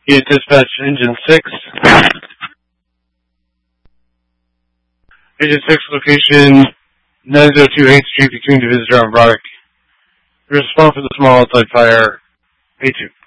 Unit Dispatch, Engine 6. Engine 6, location 902 8th Street between Divisadar and Broderick. Response for the small outside fire, A2.